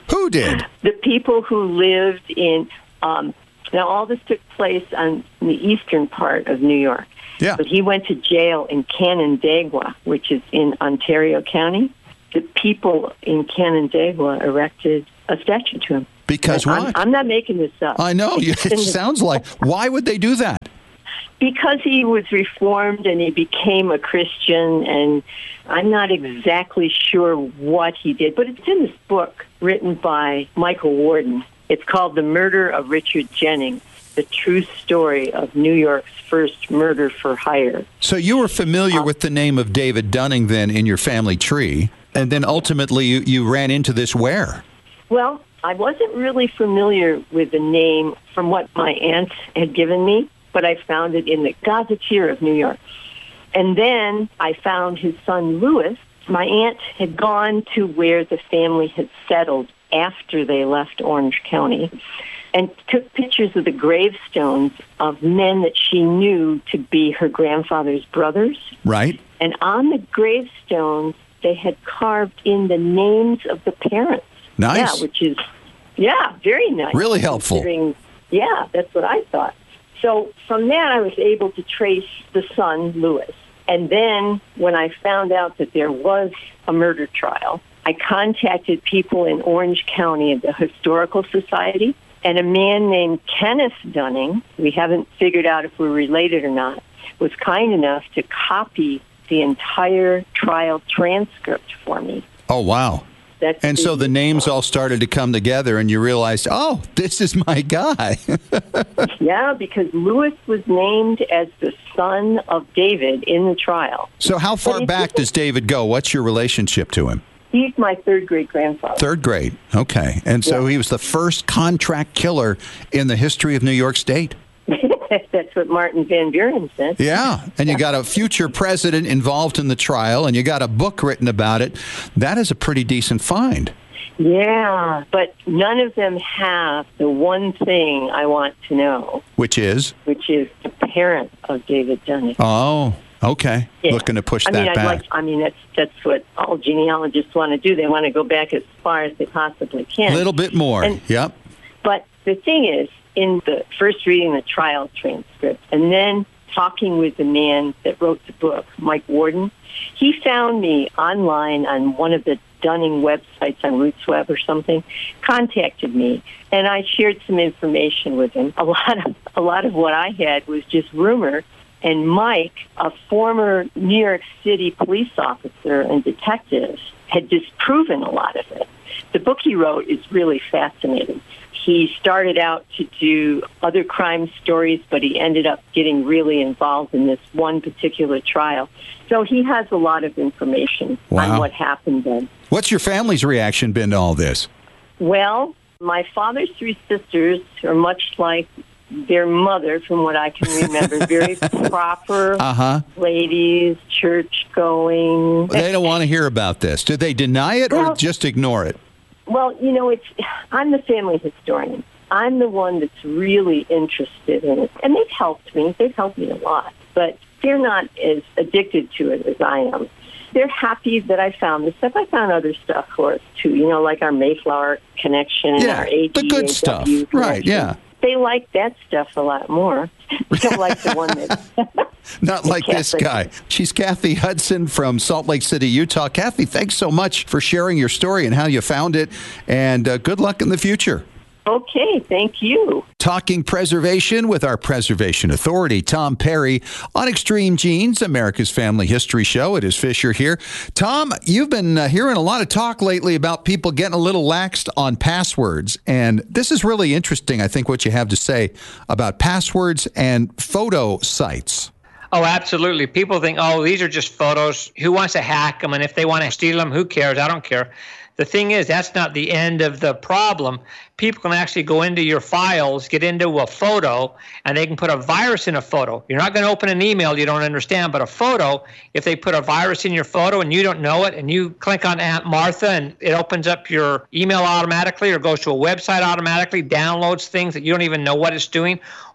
Who did? The people who lived in, um, now all this took place on the eastern part of New York. Yeah. But he went to jail in Canandaigua, which is in Ontario County. The people in Canandaigua erected a statue to him. Because I'm, what? I'm not making this up. I know. It sounds like. Why would they do that? Because he was reformed and he became a Christian, and I'm not exactly sure what he did, but it's in this book written by Michael Warden. It's called The Murder of Richard Jennings, the true story of New York's first murder for hire. So you were familiar uh, with the name of David Dunning then in your family tree, and then ultimately you, you ran into this where? Well, I wasn't really familiar with the name from what my aunt had given me, but I found it in the Gazetteer of New York. And then I found his son, Louis. My aunt had gone to where the family had settled after they left Orange County and took pictures of the gravestones of men that she knew to be her grandfather's brothers. Right. And on the gravestones, they had carved in the names of the parents. Nice. Yeah, which is, yeah, very nice. Really helpful. Yeah, that's what I thought. So from that, I was able to trace the son, Louis. And then when I found out that there was a murder trial, I contacted people in Orange County at the Historical Society, and a man named Kenneth Dunning, we haven't figured out if we're related or not, was kind enough to copy the entire trial transcript for me. Oh, wow. That's and so the names all started to come together, and you realized, oh, this is my guy. Yeah, because Louis was named as the son of David in the trial. So how far back does David go? What's your relationship to him? He's my third great grandfather. Third grade. Okay. And so Yeah. he was the first contract killer in the history of New York State. That's what Martin Van Buren said. Yeah. And you got a future president involved in the trial, and you got a book written about it. That is a pretty decent find. Yeah, but none of them have the one thing I want to know, Which is? which is the parent of David Dunning. Oh, okay. Yeah. Looking to push I that mean, I'd back. like, I mean, that's that's what all genealogists want to do. They want to go back as far as they possibly can. A little bit more. And- Yep. But the thing is, in the first reading the trial transcript and then talking with the man that wrote the book, Mike Warden, he found me online on one of the Dunning websites on RootsWeb or something, contacted me, and I shared some information with him. A lot of a lot of what I had was just rumor, and Mike, a former New York City police officer and detective, had disproven a lot of it. The book he wrote is really fascinating. He started out to do other crime stories, but he ended up getting really involved in this one particular trial. So he has a lot of information Wow. on what happened then. What's your family's reaction been to all this? Well, my father's three sisters are much like their mother, from what I can remember. Very proper Uh-huh. ladies, church-going. They don't want to hear about this. Do they deny it or Well- just ignore it? Well, you know, it's I'm the family historian. I'm the one that's really interested in it. And they've helped me. They've helped me a lot. But they're not as addicted to it as I am. They're happy that I found this stuff. I found other stuff for us, too. You know, like our Mayflower connection and Yeah, our A G A W the good stuff. connection. Right, yeah. They like that stuff a lot more. They don't like the one that... Not like this Catholic. guy. She's Kathy Hudson from Salt Lake City, Utah. Kathy, thanks so much for sharing your story and how you found it, and uh, good luck in the future. Okay, thank you. Talking preservation with our preservation authority, Tom Perry, on Extreme Genes, America's Family History Show. It is Fisher here. Tom, you've been uh, hearing a lot of talk lately about people getting a little laxed on passwords, and this is really interesting, I think, what you have to say about passwords and photo sites. Oh, absolutely. People think, oh, these are just photos. Who wants to hack them? And if they want to steal them, who cares? I don't care. The thing is, that's not the end of the problem. People can actually go into your files, get into a photo, and they can put a virus in a photo. You're not going to open an email you don't understand, but a photo, if they put a virus in your photo and you don't know it, and you click on Aunt Martha and it opens up your email automatically or goes to a website automatically, downloads things that you don't even know what it's doing,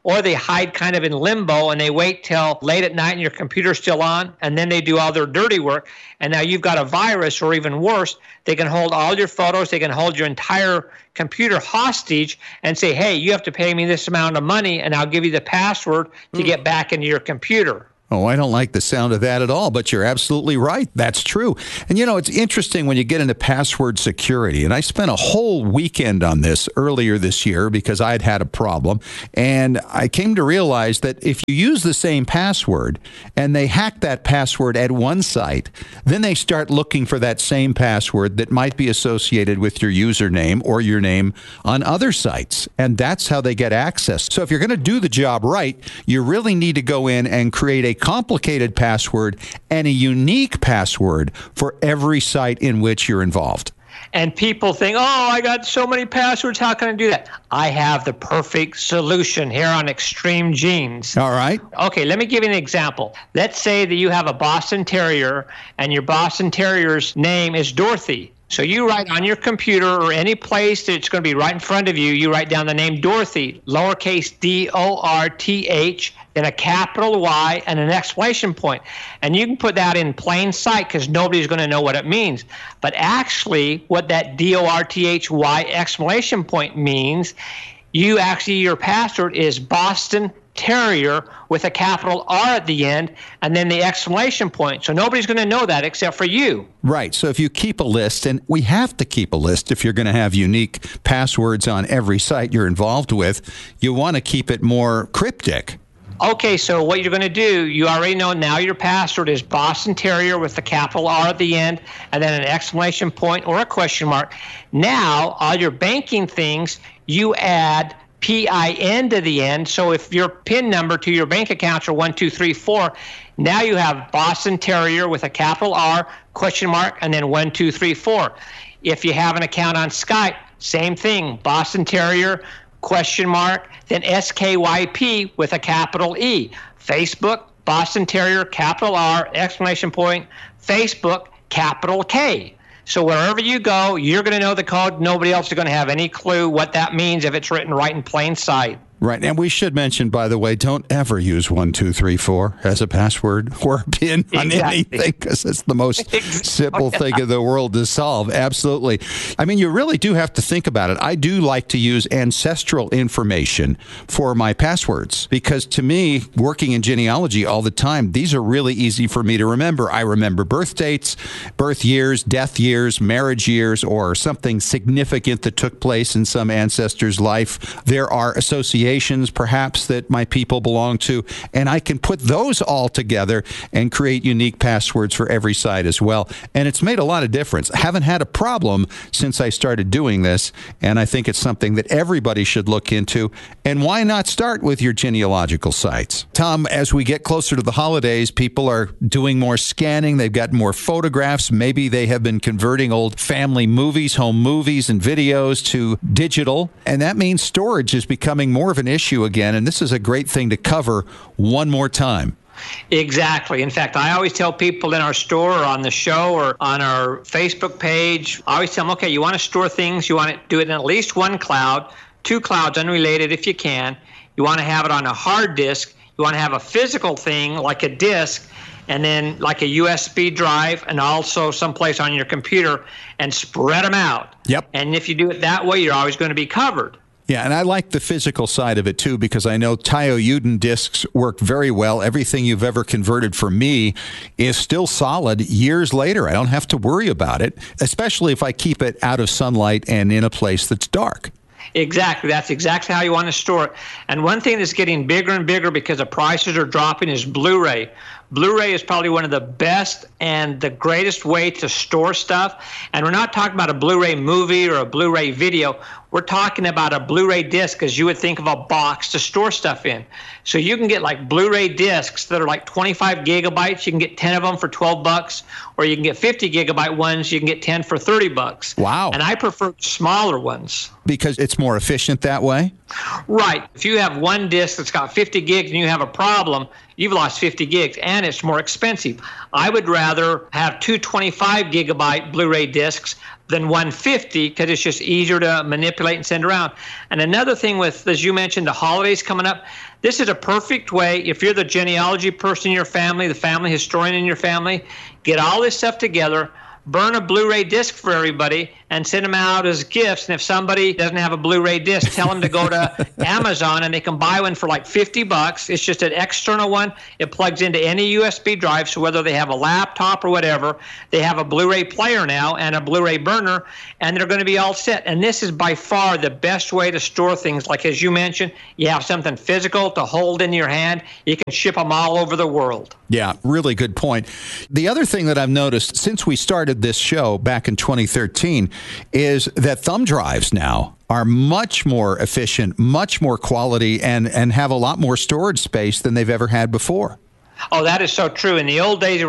or they hide kind of in limbo and they wait till late at night and your computer's still on, and then they do all their dirty work. And now you've got a virus, or even worse, they can hold all your photos, they can hold your entire computer hostage and say, hey, you have to pay me this amount of money and I'll give you the password to mm. get back into your computer. Oh, I don't like the sound of that at all, but you're absolutely right. That's true. And, you know, it's interesting when you get into password security. And I spent a whole weekend on this earlier this year because I'd had a problem. And I came to realize that if you use the same password and they hack that password at one site, then they start looking for that same password that might be associated with your username or your name on other sites. And that's how they get access. So if you're going to do the job right, you really need to go in and create a complicated password and a unique password for every site in which you're involved. And people think, oh, I got so many passwords. How can I do that? I have the perfect solution here on Extreme Genes. All right. Okay, let me give you an example. Let's say that you have a Boston Terrier and your Boston Terrier's name is Dorothy. So you write on your computer or any place that's going to be right in front of you, you write down the name Dorothy, lowercase D O R T H, then a capital Y and an exclamation point. And you can put that in plain sight because nobody's going to know what it means. But actually, what that D O R T H Y exclamation point means, you actually, your password is Boston Terrier with a capital R at the end and then the exclamation point. So nobody's going to know that except for you. Right. So if you keep a list, and we have to keep a list if you're going to have unique passwords on every site you're involved with, you want to keep it more cryptic. Okay, so what you're going to do, you already know now your password is Boston Terrier with the capital R at the end and then an exclamation point or a question mark. Now, all your banking things, you add P I N to the end. So if your PIN number to your bank accounts are one two three four, now you have Boston Terrier with a capital R, question mark, and then one two three four. If you have an account on Skype, same thing, Boston Terrier, question mark, then S K Y P with a capital E. Facebook, Boston Terrier, capital R, exclamation point, Facebook, capital K. So wherever you go, you're going to know the code. Nobody else is going to have any clue what that means if it's written right in plain sight. Right. And we should mention, by the way, don't ever use one two three four as a password or a PIN on exactly. anything, because it's the most simple thing in the world to solve. Absolutely. I mean, you really do have to think about it. I do like to use ancestral information for my passwords because, to me, working in genealogy all the time, these are really easy for me to remember. I remember birth dates, birth years, death years, marriage years, or something significant that took place in some ancestor's life. There are associations perhaps that my people belong to, and I can put those all together and create unique passwords for every site as well. And it's made a lot of difference. I haven't had a problem since I started doing this, and I think it's something that everybody should look into. And why not start with your genealogical sites? Tom, as we get closer to the holidays, people are doing more scanning. They've got more photographs. Maybe they have been converting old family movies, home movies, and videos to digital, and that means storage is becoming more of an issue again, and this is a great thing to cover one more time. Exactly. In fact, I always tell people in our store or on the show or on our Facebook page, I always tell them, okay, you want to store things, you want to do it in at least one cloud, two clouds unrelated if you can. You want to have it on a hard disk. You want to have a physical thing like a disk, and then like a U S B drive, and also someplace on your computer, and spread them out. Yep. And if you do it that way, you're always going to be covered. Yeah, and I like the physical side of it, too, because I know Tiouden discs work very well. Everything you've ever converted for me is still solid years later. I don't have to worry about it, especially if I keep it out of sunlight and in a place that's dark. Exactly. That's exactly how you want to store it. And one thing that's getting bigger and bigger because the prices are dropping is Blu-ray. Blu-ray is probably one of the best and the greatest way to store stuff. And we're not talking about a Blu-ray movie or a Blu-ray video. We're talking about a Blu-ray disc, as you would think of a box to store stuff in. So you can get like Blu-ray discs that are like twenty-five gigabytes. You can get ten of them for twelve bucks, or you can get fifty gigabyte ones. You can get ten for thirty bucks. Wow. And I prefer smaller ones. Because it's more efficient that way? Right. If you have one disc that's got fifty gigs and you have a problem, you've lost fifty gigs, and it's more expensive. I would rather have two twenty-five gigabyte Blu-ray discs than one fifty because it's just easier to manipulate and send around. And another thing with, as you mentioned, the holidays coming up, this is a perfect way, if you're the genealogy person in your family, the family historian in your family, get all this stuff together, burn a Blu-ray disc for everybody, and send them out as gifts. And if somebody doesn't have a Blu-ray disc, tell them to go to Amazon and they can buy one for like fifty bucks. It's just an external one. It plugs into any U S B drive, so whether they have a laptop or whatever, they have a Blu-ray player now and a Blu-ray burner, and they're going to be all set. And this is by far the best way to store things. Like as you mentioned, you have something physical to hold in your hand. You can ship them all over the world. Yeah, really good point. The other thing that I've noticed since we started this show back in twenty thirteen is that thumb drives now are much more efficient, much more quality, and, and have a lot more storage space than they've ever had before. Oh, that is so true. In the old days,